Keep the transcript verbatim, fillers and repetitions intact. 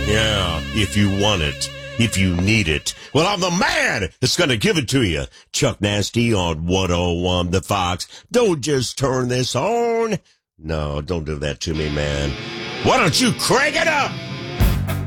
Yeah, if you want it, if you need it. Well, I'm the man that's going to give it to you. Chuck Nasty on one oh one The Fox. Don't just turn this on. No, don't do that to me, man. Why don't you crank it up?